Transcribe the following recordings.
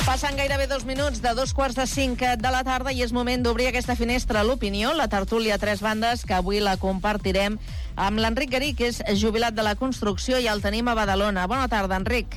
Passen gairebé 2 minuts de 2:45 de la tarda i és moment d'obrir aquesta finestra a l'opinió, la tertúlia a tres bandes, que avui la compartirem amb l'Enric Garí, que és jubilat de la construcció i el tenim a Badalona. Bona tarda, Enric.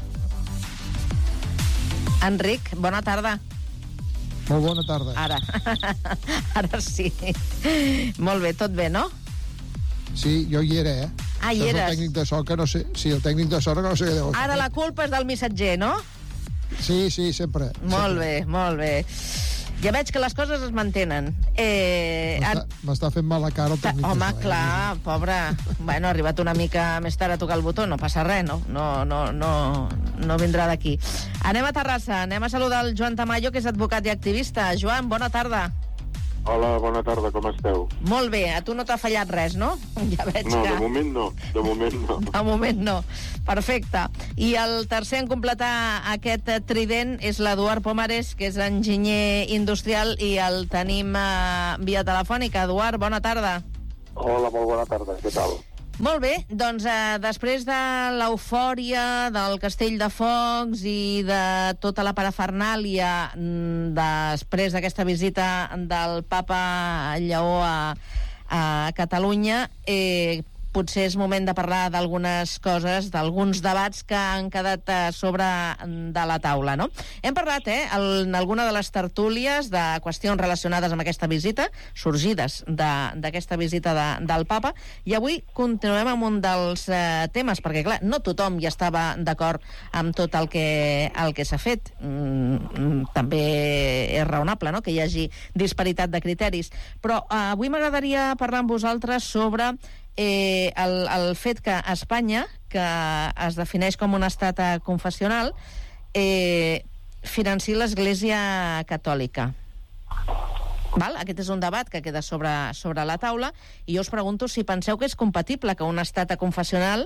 Enric, bona tarda. Molt bona tarda. Ara sí. Molt bé, tot bé, no? Sí, jo hi era, eh? Ah, hi eres. El tècnic de so, que no sé... Sí, el tècnic de so, que no sé què deu fer. Ara la culpa és del missatger, no? Sí, sempre. Molt bé, molt bé. Ja veig que les coses es mantenen. M'està fent mala cara el tècnic de so. Home, clar, pobre. Bueno, ha arribat una mica més tard a tocar el botó, no passa res, no? No vindrà d'aquí. Anem a Terrassa, anem a saludar el Joan Tamayo, que és advocat i activista. Joan, bona tarda. Hola, bona tarda, com esteu? Molt bé, a tu no t'ha fallat res, no? Ja veig no, que... de moment no. De moment no. Perfecte. I el tercer en completar aquest trident és l'Eduard Pomares, que és enginyer industrial, i el tenim via telefònica. Eduard, bona tarda. Hola, molt bona tarda, què tal? Molt bé, doncs després de l'eufòria del Castell de Focs i de tota la parafernàlia després d'aquesta visita del papa Lleó a Catalunya, potser és moment de parlar d'algunes coses, d'alguns debats que han quedat sobre de la taula, no? Hem parlat, en alguna de les tertúlies de qüestions relacionades amb aquesta visita, sorgides d'aquesta visita del papa, i avui continuem amb un dels temes, perquè, clar, no tothom ja estava d'acord amb tot el que s'ha fet. També és raonable, no?, que hi hagi disparitat de criteris. Però avui m'agradaria parlar amb vosaltres sobre el fet que Espanya, que es defineix com un estat confessional, financi l'Església Catòlica. Val? Aquest és un debat que queda sobre la taula, i jo us pregunto si penseu que és compatible que un estat confessional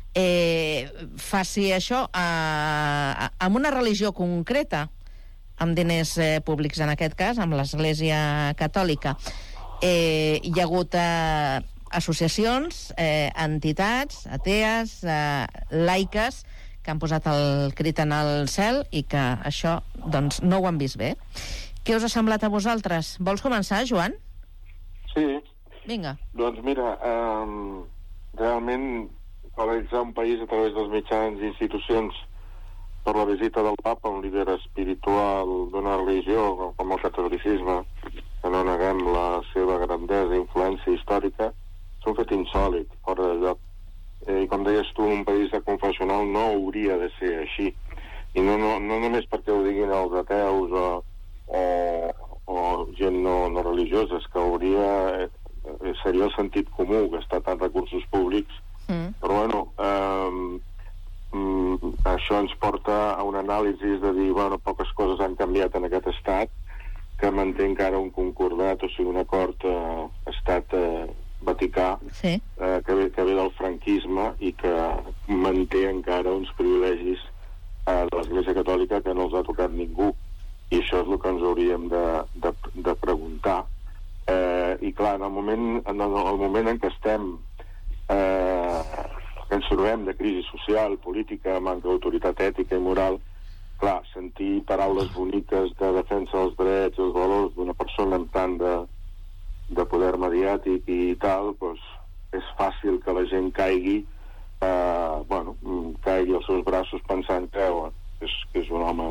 faci això amb una religió concreta, amb diners públics, en aquest cas, amb l'Església Catòlica. Hi ha hagut associacions, entitats, atees, laiques, que han posat el crit en el cel i que això, doncs, no ho han vist bé. Què us ha semblat a vosaltres? Vols començar, Joan? Sí. Vinga. Doncs mira, realment analitzar un país a través dels mitjans i institucions per la visita del papa, un líder espiritual d'una religió com el catolicisme, que no neguem la seva grandesa i influència històrica, és un fet insòlit, fora de lloc. I com deies tu, un país confessional no hauria de ser així. I no només perquè ho diguin els ateus o gent no religiosa, és que seria el sentit comú gastar tants recursos públics. Però bueno, això ens porta a una anàlisi de dir, bueno, poques coses han canviat en aquest estat, que manté encara un concordat, o sigui, un acord estat Vaticà, sí, que ve del franquisme i que manté encara uns privilegis de l'Església Catòlica que no els ha tocat ningú, i això és el que ens hauríem de preguntar. I clar, en el moment en què estem, que ens trobem de crisi social, política, manca d'autoritat ètica i moral, clar, sentir paraules boniques de defensa dels drets, els valors d'una persona amb tant de poder mediàtic i tal, doncs és fàcil que la gent caigui als seus braços pensant que és un home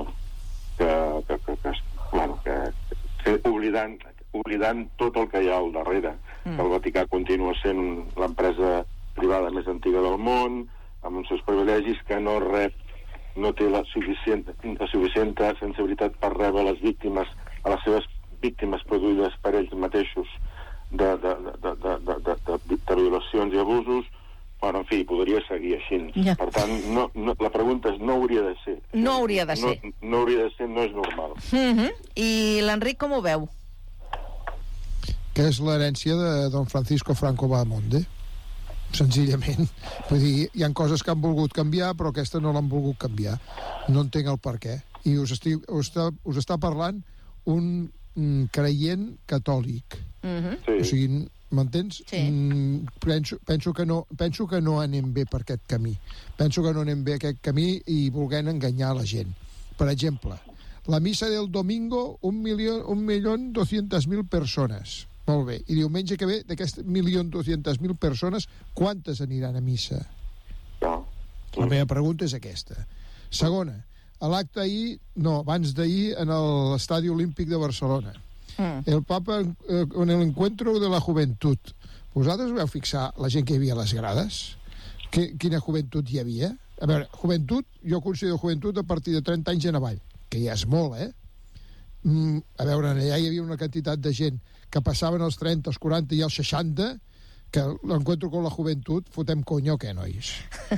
que oblidant tot el que hi ha al darrere. El Vaticà continua sent l'empresa privada més antiga del món, amb uns seus privilegis, que no té la suficient sensibilitat per rebre a les seves víctimes produïdes per ells mateixos de violacions i abusos. Bueno, en fi, podria seguir així. Ja. Per tant, la pregunta és, no hauria de ser. No hauria de ser. No hauria de ser, no és normal. I l'Enric com ho veu? Que és l'herència de don Francisco Franco Bahamonde, senzillament. Vull dir, hi ha coses que han volgut canviar, però aquesta no l'han volgut canviar. No entenc el per què. I us està parlant un creient catòlic. Sí. O sigui, m'entens? Sí. Penso que no anem bé per aquest camí. Penso que no anem bé aquest camí i volent enganyar la gent. Per exemple, La missa del domingo, 1.200.000 persones. Molt bé. I diumenge que ve, d'aquestes 1.200.000 persones, quantes aniran a missa? No. La meva pregunta és aquesta. Segona, a l'acte ahir, no, abans d'ahir, en l'Estadi Olímpic de Barcelona. El Papa en l'encuentro de la juventud. Vosaltres vau fixar la gent que hi havia a les grades? Quina joventut hi havia? A veure, joventut, jo considero joventut a partir de 30 anys en avall, que ja és molt, eh? A veure, allà hi havia una quantitat de gent que passaven els 30, els 40 i els 60, que l'encuentro con la joventut, fotem conya o què, nois?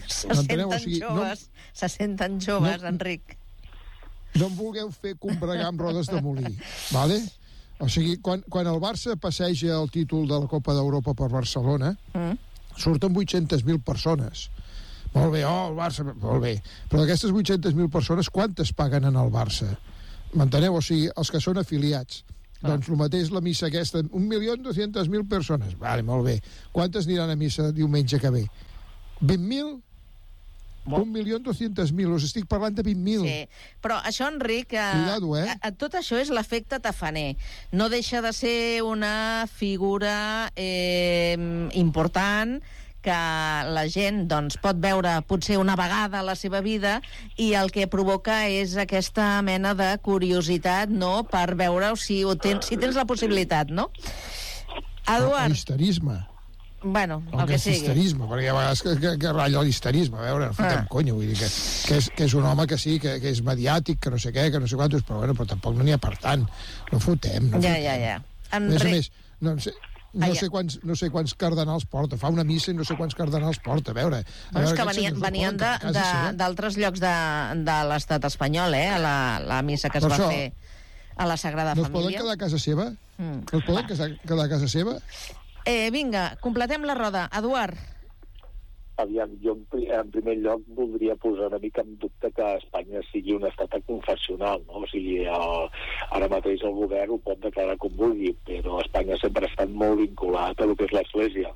Se senten joves, Enric. No em vulgueu fer combregar amb rodes de molí, vale? O sigui, quan el Barça passeja el títol de la Copa d'Europa per Barcelona, surten 800.000 persones. Molt bé, el Barça, molt bé. Però d'aquestes 800.000 persones, quantes paguen en el Barça? M'enteneu? O sigui, els que són afiliats. Doncs el mateix la missa aquesta, 1.200.000 persones. Vale, molt bé. Quantes aniran a missa diumenge que ve? 20.000? 1.200.000, us estic parlant de 20.000. Sí, però això, Enric, Cuidado, tot això és l'efecte tafaner. No deixa de ser una figura important que la gent doncs, pot veure potser una vegada a la seva vida i el que provoca és aquesta mena de curiositat, no?, per veure si tens la possibilitat, no? Eduard. L'histerisme. Bueno, el que sigui. L'histerisme, perquè hi ha vegades que ratlla l'histerisme. A veure, fotem conya, vull dir que és un home que sí, que és mediàtic, que no sé què, que no sé quantos, però tampoc no n'hi ha per tant. No fotem. Ja. A més, no sé quants cardenals porta. Fa una missa i no sé quants cardenals porta. A veure és que venien d'altres llocs de l'estat espanyol, a la missa que es va fer a la Sagrada Família. No es poden quedar a casa seva? No es poden quedar a casa seva? Vinga, completem la roda. Eduard. Aviam, jo en primer lloc voldria posar una mica en dubte que Espanya sigui un estat confessional, no? O sigui, ara mateix el govern ho pot declarar com vulgui, però Espanya sempre ha estat molt vinculat a lo que és l'Església,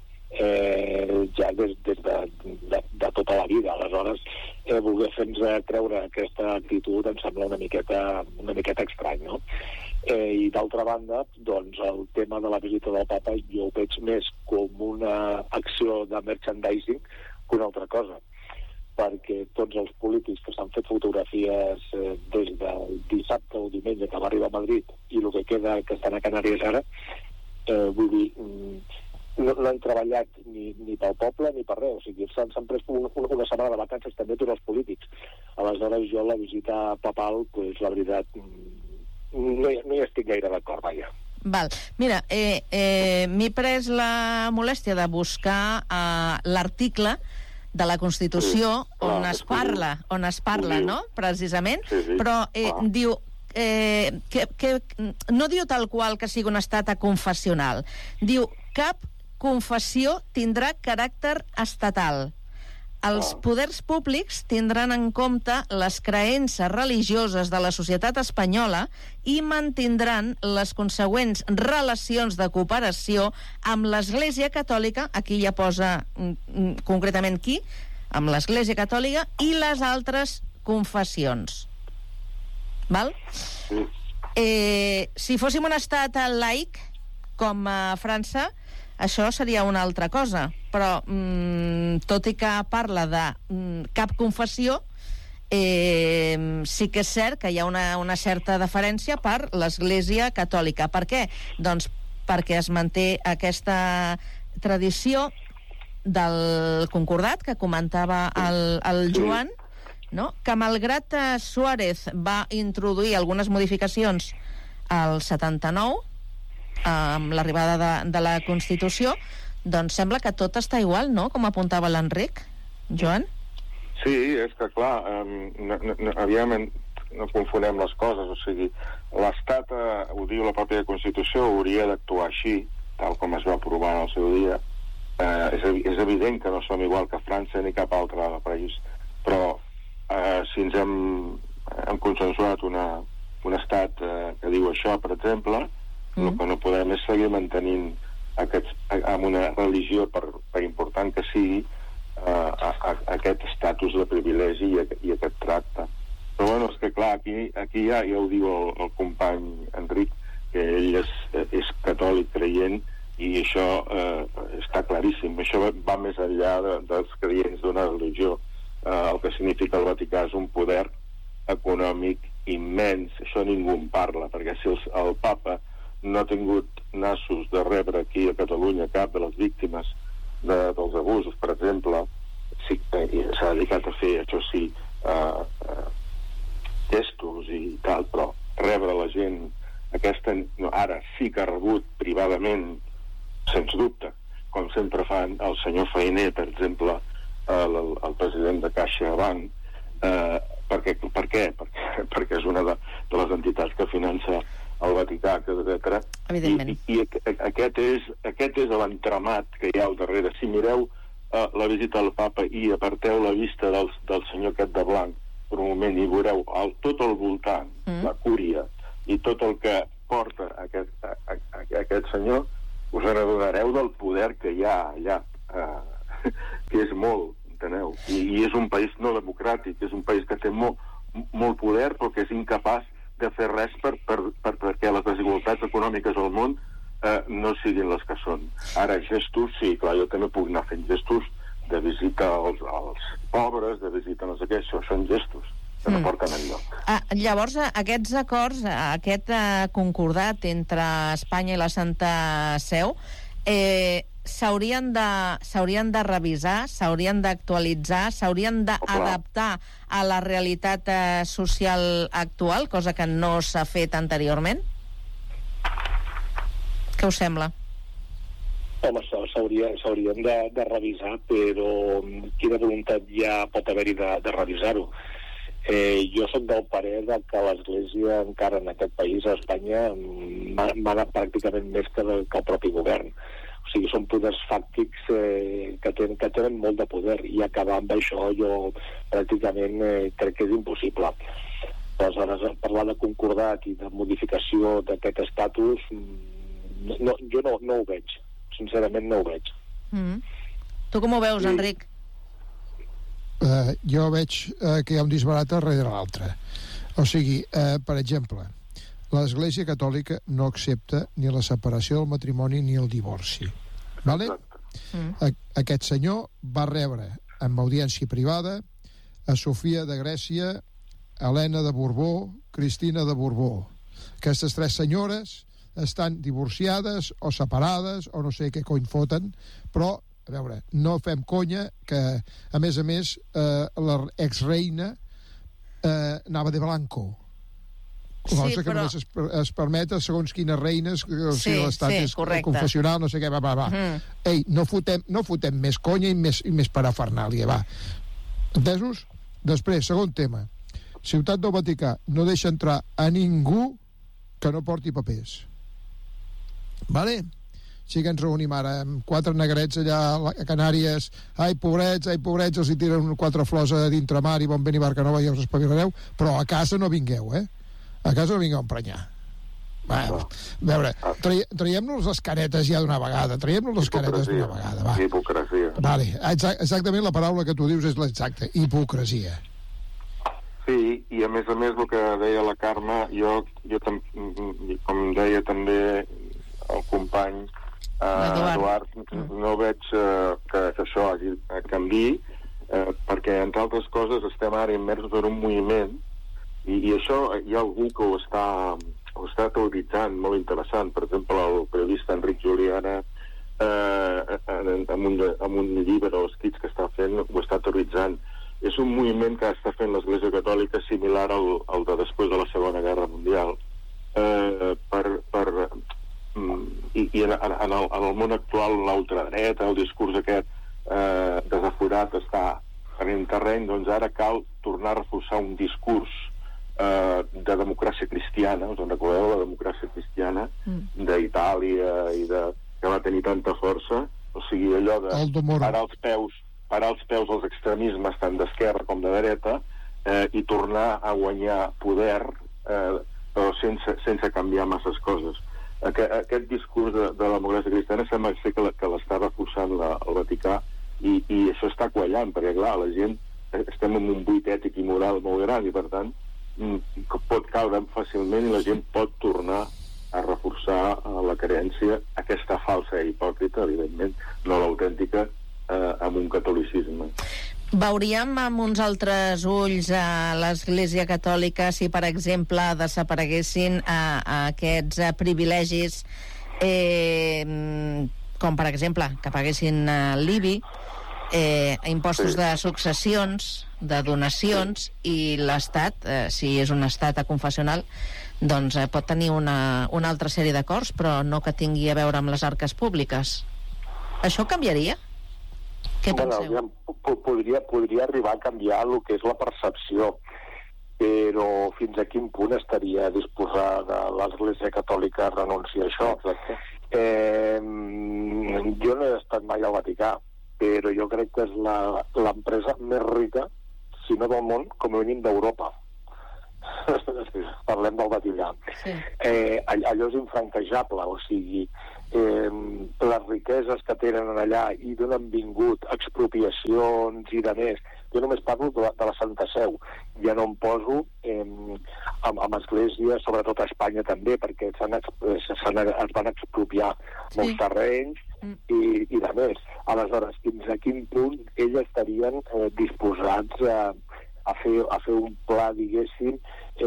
ja des de tota la vida. Aleshores, voler fer-nos creure aquesta actitud em sembla una miqueta estrany, no? I d'altra banda, doncs el tema de la visita del Papa jo ho veig més com una acció de merchandising que una altra cosa, perquè tots els polítics que s'han fet fotografies des del dissabte o diumenge que va arribar a Madrid i el que queda que estan a Canàries ara, vull dir, no han treballat ni pel poble ni per res, o sigui, s'han pres una setmana de vacances també tots els polítics. Aleshores jo la visita papal, pues, la veritat, no hi estic gaire d'acord, vaja. Val. Mira, m'he pres la molèstia de buscar l'article de la Constitució on es parla, no?, precisament, però diu que no diu tal qual que sigui un estat aconfessional, diu cap confessió tindrà caràcter estatal. Els poders públics tindran en compte les creences religioses de la societat espanyola i mantindran les consegüents relacions de cooperació amb l'Església Catòlica, aquí ja posa concretament qui, amb l'Església Catòlica i les altres confessions. Val? Si fóssim un estat laic, com a França, això seria una altra cosa, però tot i que parla de cap confessió, sí que és cert que hi ha una certa deferència per l'Església Catòlica. Per què? Doncs perquè es manté aquesta tradició del concordat que comentava el Joan, no?, que malgrat Suárez va introduir algunes modificacions al 79 amb l'arribada de la Constitució, doncs sembla que tot està igual, no?, com apuntava l'Enric. Joan? Sí, és que clar, no confonem les coses, o sigui, l'Estat, ho diu la pròpia Constitució, hauria d'actuar així, tal com es va aprovar en el seu dia. És evident que no som igual que França ni cap altre país, però si ens hem consensuat un estat que diu això, per exemple, el que no podem és seguir mantenint amb una religió, per important que sigui, aquest estatus de privilegi i aquest tracte. Però bueno, és que clar, clar, aquí ja ho diu el company Enric, que ell és catòlic creient, i això està claríssim. Això va més enllà dels creients d'una religió. El que significa el Vaticà és un poder econòmic immens. Això ningú en parla, perquè si el papa no ha tingut nassos de rebre aquí a Catalunya cap de les víctimes dels abusos, per exemple, sí, s'ha dedicat a fer, això sí, gestos i tal, però rebre la gent aquesta, ara sí que ha rebut privadament, sens dubte, com sempre fan el senyor Fainé, per exemple, el president de CaixaBank. Per què? Perquè és una de les entitats que finança el Vaticà, etc. Evidentment. I aquest és l'entramat que hi ha al darrere. Si mireu la visita del papa i aparteu la vista del senyor aquest de blanc per un moment i veureu tot al voltant, la cúria i tot el que porta aquest senyor, us adonareu del poder que hi ha allà, que és molt, enteneu? I és un país no democràtic, és un país que té molt poder, però que és incapaç de fer res perquè les desigualtats econòmiques al món no siguin les que són. Ara, gestos, sí, clar, jo també puc anar fent gestos de visita als pobres, de visita no sé què, això són gestos que no porten enlloc. Llavors, aquests acords, aquest concordat entre Espanya i la Santa Seu, s'haurien de revisar, s'haurien d'actualitzar, s'haurien d'adaptar a la realitat social actual, cosa que no s'ha fet anteriorment? Què us sembla? Home, s'haurien de revisar, però quina voluntat ja pot haver-hi de revisar-ho? Jo soc del parer que l'Església encara en aquest país, a Espanya, mana pràcticament més que el propi govern. O sigui, són poders fàctics que tenen molt de poder, i acabar amb això jo pràcticament crec que és impossible. Aleshores, parlar de concordat i de modificació d'aquest estatus, jo no ho veig. Sincerament no ho veig. Tu com ho veus, Enric? Jo veig que hi ha un disbarat darrere l'altre. O sigui, per exemple, l'Església Catòlica no accepta ni la separació del matrimoni ni el divorci. Vale? Aquest senyor va rebre amb audiència privada a Sofia de Grècia, Helena de Borbó, Cristina de Borbó. Aquestes tres senyores estan divorciades o separades o no sé què cony foten, però a veure, no fem conya que a més l'exreina anava de blanco, cosa que només es permet a segons quines reines, si l'estat és confessional, no sé què, va. Ei, no fotem més conya i més parafernàlia, va. Entesos? Després, segon tema, Ciutat del Vaticà no deixa entrar a ningú que no porti papers. Vale? Sí que ens reunim ara amb 4 negrets allà a Canàries, ai pobrets, els hi tiren 4 flors a dintre mar i bon vent i barca nova i us espavilareu, però a casa no vingueu, a casa no vingueu a emprenyar. Va, a veure, traiem-nos les caretes ja d'una vegada, va. Hipocresia. Vale, exactament la paraula que tu dius és l'exacta, hipocresia. Sí, i a més el que deia la Carme, jo com deia també el company Eduard, no veig que això canviï, perquè entre altres coses estem ara immersos en un moviment i això hi ha algú que ho està teoritzant molt interessant. Per exemple, el periodista Enric Juliana amb un llibre o escrits que està fent ho està teoritzant. És un moviment que està fent l'Església Catòlica similar al de després de la Segona Guerra Mundial, i en el món actual l'ultradreta, el discurs aquest desaforat està prenent terreny, doncs ara cal tornar a reforçar un discurs de democràcia cristiana. Us en recordeu la democràcia cristiana d'Itàlia i que va tenir tanta força? O sigui, allò de parar els peus als extremismes tant d'esquerra com de dreta i tornar a guanyar poder però sense canviar masses coses. Aquest discurs de la democràcia cristiana sembla ser que l'està reforçant el Vaticà i això està quallant, perquè clar, la gent estem en un buit ètic i moral molt gran i per tant pot caure fàcilment i la gent pot tornar a reforçar la creença, aquesta falsa i hipòcrita, evidentment, no l'autèntica, amb un catolicisme. Veuríem amb uns altres ulls a l'Església Catòlica si, per exemple, desapareguessin aquests privilegis, com, per exemple, que paguessin l'IBI, impostos de successions, de donacions, i l'Estat, si és un estat aconfessional, doncs pot tenir una altra sèrie d'acords, però no que tingui a veure amb les arques públiques. Això canviaria? Què penseu? Podria arribar a canviar el que és la percepció, però fins a quin punt estaria disposada l'Església Catòlica a renunciar a això? Jo no he estat mai al Vaticà, però jo crec que és l'empresa més rica, si no del món, com a mínim d'Europa. Parlem del Vaticà. Sí. Allò és infranquejable, o sigui, les riqueses que tenen allà i d'on han vingut, expropiacions i de més. Jo només parlo de la Santa Seu. Ja no em poso amb esglésies, sobretot a Espanya també, perquè es van expropiar molts terrenys i de més. Aleshores, fins a quin punt ells estarien disposats a fer un pla, diguéssim,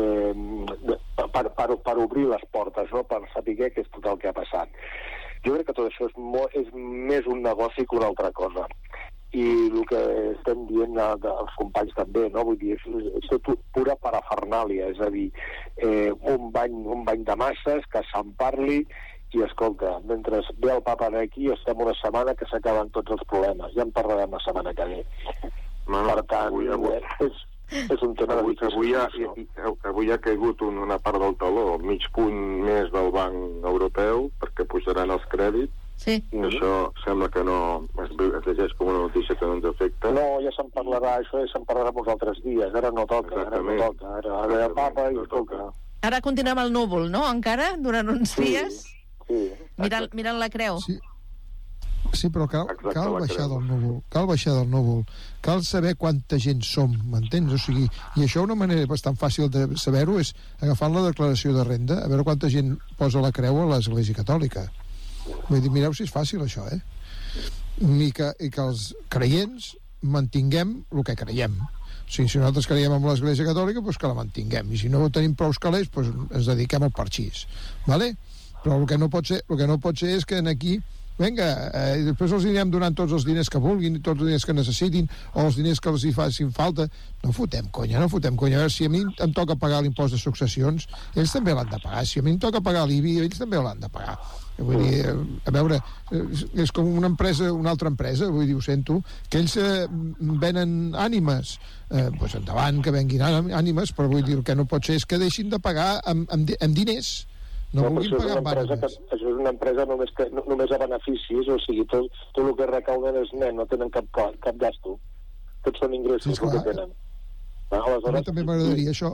per obrir les portes, no? Per saber què és tot el que ha passat. Jo crec que tot això és més un negoci que una altra cosa. I el que estem dient als companys també, no? Vull dir, és tot pura parafernàlia, és a dir, un bany de masses, que se'n parli, i escolta, mentre ve el papa aquí estem una setmana que s'acaben tots els problemes. Ja en parlarem la setmana que ve. Per tant, és un tema de discussió. Avui ha caigut una part del taló, mig punt més del Banc Europeu, perquè pujaran els crèdits. Sí. Això sembla que no es llegeix com una notícia que no ens afecta. No, ja se'n parlarà, això ja se'n parlarà molts altres dies. Ara no toca, ara ve el papa i toca. Ara continuem al núvol, no? Encara, durant uns dies? Sí. Mirant la creu. Sí, però cal baixar del núvol. Cal baixar del núvol. Cal saber quanta gent som, m'entens? O sigui, i això una manera bastant fàcil de saber-ho és agafant la declaració de renda, a veure quanta gent posa la creu a l'Església Catòlica. Vull dir, mireu si és fàcil això, I que els creients mantinguem el que creiem. O sigui, si nosaltres creiem en l'Església Catòlica, doncs que la mantinguem. I si no tenim prous calés, doncs ens dediquem al parxís. Vale? Però el que no pot ser és que aquí després els anirem donant tots els diners que vulguin, tots els diners que necessitin, o els diners que els hi facin falta. No fotem conya. A veure, si a mi em toca pagar l'impost de successions, ells també l'han de pagar. Si a mi em toca pagar l'IBI, ells també l'han de pagar. Vull dir, a veure, és com una altra empresa, vull dir, ho sento, que ells venen ànimes, doncs endavant, que venguin ànimes, però vull dir, el que no pot ser és que deixin de pagar amb diners. No vulguin pagar amb ànimes. Això és una empresa només a beneficis, o sigui, tot el que recauden és net, no tenen cap gasto. Tots són ingressos el que tenen. A mi també m'agradaria això.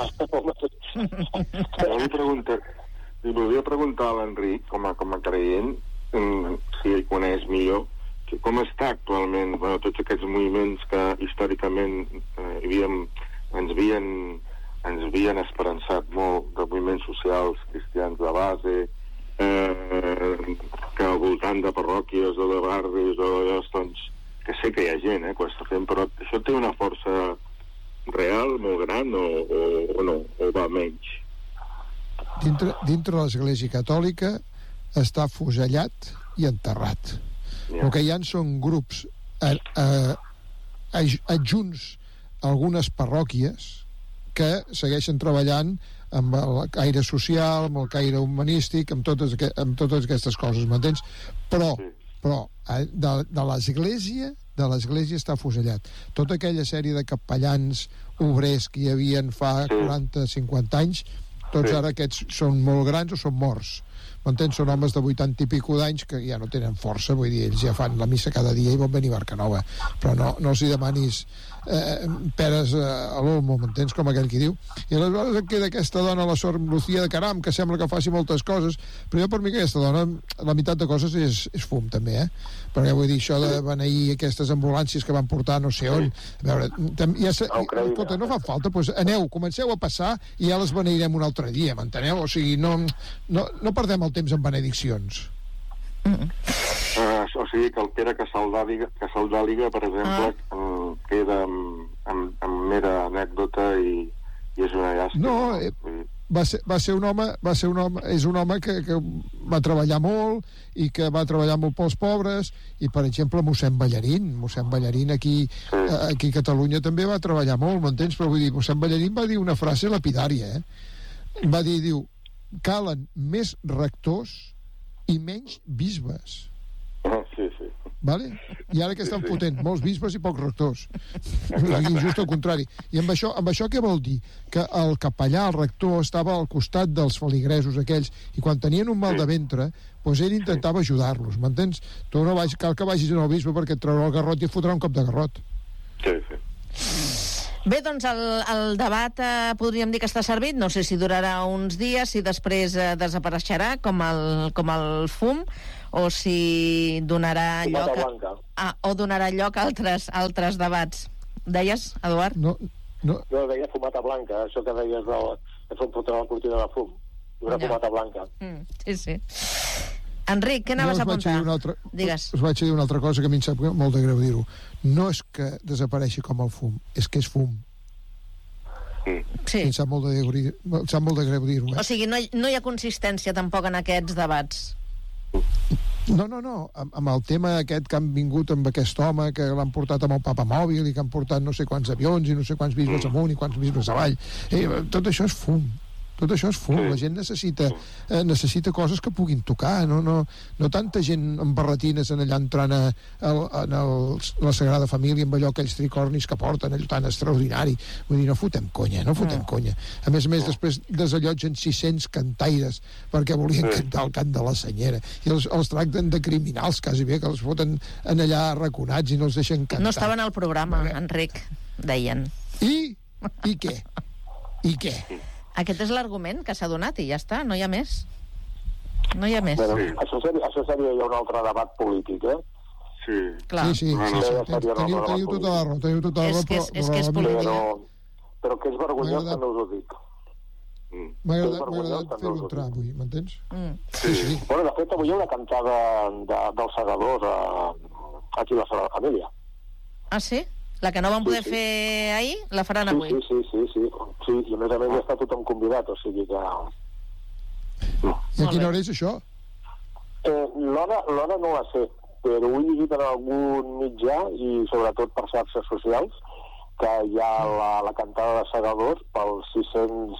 Li volia preguntar a l'Enric, com a creient, si ell coneix millor, com està actualment tots aquests moviments que històricament ens havien esperançat molt, de moviments socials cristians de base, que al voltant de parròquies o de barris o doncs, que sé que hi ha gent que ho està fent, però això té una força real, molt gran, o no, o va menys? Dintre l'Església Catòlica està afusellat i enterrat. El que hi ha són grups adjunts a algunes parròquies que segueixen treballant amb el caire social, amb el caire humanístic, amb totes aquestes coses, m'entens? Però de l'Església està afusellat. Tota aquella sèrie de capellans obrers que hi havien fa 40-50 anys, tots ara aquests són molt grans o són morts. m'entens? Són homes de 80 i pico d'anys que ja no tenen força, vull dir, ells ja fan la missa cada dia i van venir a Barcanova, però no els hi demanis peres a l'olmo, m'entens, com aquell qui diu. I aleshores et queda aquesta dona, la Sor Lucía de Caram, que sembla que faci moltes coses, però jo per mi aquesta dona, la meitat de coses és fum també, perquè vull dir, això de beneir aquestes ambulàncies que van portar no sé on, a veure, escolta, no fa falta, doncs aneu, comenceu a passar i ja les beneirem un altre dia, m'enteneu? O sigui, no perdem el temps en benediccions. O sigui que el Pere Casaldàliga, per exemple, queda amb mera anècdota i és una llàstima. No, és un home que va treballar molt i que va treballar molt pels pobres, i per exemple mossèn Ballarín aquí a Catalunya també va treballar molt, m'entens? Però vull dir, mossèn Ballarín va dir una frase lapidària, va dir, calen més rectors i menys bisbes. Sí. Vale? I ara que estan fotent molts bisbes i pocs rectors. I just al contrari. I amb això què vol dir? Que el capellà, el rector, estava al costat dels feligresos aquells, i quan tenien un mal de ventre, doncs ell intentava ajudar-los, m'entens? Tu no cal que vagis al bisbe perquè et traurà el garrot i et fotrà un cop de garrot. Sí. Bé, doncs el debat podríem dir que està servit, no sé si durarà uns dies, si després desapareixerà com el fum, o si donarà lloc a altres debats. Deies, Eduard? No. Jo deia fumata blanca, això que deies que són fotre la cortina de fum. Una fumata blanca. Sí. Enric, què anaves a apuntar? Digues. Us vaig dir una altra cosa que a mi em sap molt de greu dir-ho. No és que desapareixi com el fum, és que és fum. Sí. Em sap molt de greu dir-ho. O sigui, no hi ha consistència tampoc en aquests debats. No. Amb el tema aquest que han vingut amb aquest home, que l'han portat amb el papamòbil i que han portat no sé quants avions i no sé quants bisbes amunt i quants bisbes avall. Tot això és fum. La gent necessita coses que puguin tocar, no tanta gent amb barretines allà entrant a la Sagrada Família amb allò, aquells tricornis que porten, allò tan extraordinari. Vull dir, no fotem conya. A més, després desallotgen 600 cantaires perquè volien cantar el cant de la Senyera, i els tracten de criminals quasi bé, que els foten allà arraconats i no els deixen cantar. No estaven al programa, Enric, deien. I què? Aquest és l'argument que s'ha donat i ja està, no hi ha més. Bueno, això seria ja un altre debat polític, Sí. Clar. Sí. Teniu tota la raó. És que és política. Però que és vergonyós que no us ho dic. M'ha agradat fer-ho entrar avui, m'entens? Sí. Bueno, de fet, avui hi ha una cantada dels segadors aquí a la Sagrada Família. Ah, sí? La que no vam poder fer ahir, la faran avui. Sí, i a més ja està tothom convidat, o sigui que... I a quina hora és això? L'hora no la sé, però ho he llegit en algun mitjà i sobretot per xarxes socials que hi ha la cantada de segadors pels 600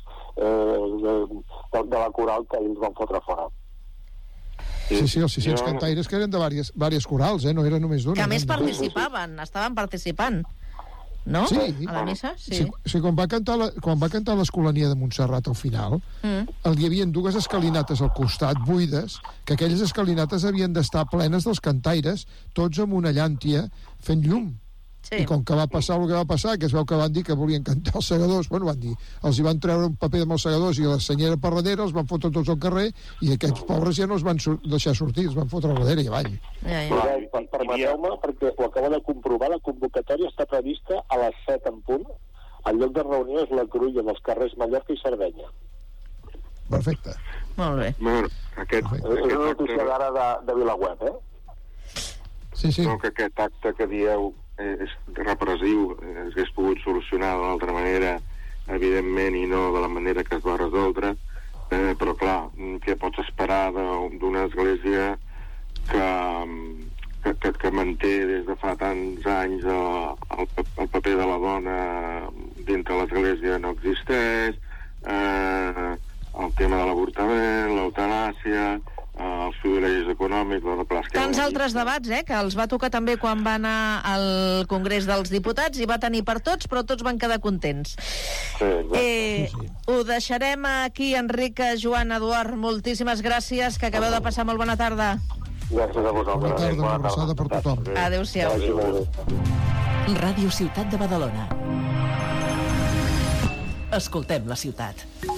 de la coral que ells van fotre fora. Sí, els 600 cantaires que eren de diverses corals, no era només d'una. Que a més participaven, estaven participant, no? Sí. A la missa, sí. Quan va cantar l'Escolania de Montserrat al final, hi havia dues escalinates al costat, buides, que aquelles escalinates havien d'estar plenes dels cantaires, tots amb una llàntia fent llum. Sí. I com que va passar el que va passar, que es veu que van dir que volien cantar els segadors, els hi van treure un paper amb els segadors i la Senyera per darrere, els van fotre tots al carrer, i aquests pobres ja no els van deixar sortir, els van fotre a darrere i avall. Permeteu-me, perquè ho acabo de comprovar, la convocatòria està prevista a les 7 en punt. El lloc de reunió és la Cruïlla dels carrers Mallorca i Sardenya. Perfecte. Molt bé. És una notícia d'ara de VilaWeb, Sí. No, que aquest acte que dieu és repressiu, s'hagués pogut solucionar d'una altra manera, evidentment, i no de la manera que es va resoldre, però clar, què pots esperar d'una església que manté des de fa tants anys el paper de la dona dintre l'església no existeix, el tema de l'avortament, l'eutanàsia, el privilegis econòmics, no pla esquerra. Tants altres debats, que els va tocar també quan va anar al Congrés dels Diputats i va tenir per tots, però tots van quedar contents. Sí, exacte. Ho deixarem aquí, Enric, Joan, Eduard, moltíssimes gràcies, que acabeu de passar molt bona tarda. Gràcies a vosaltres. Bona tarda, una abraçada per tothom. Adéu-siau. Ràdio Ciutat de Badalona. Escoltem la ciutat.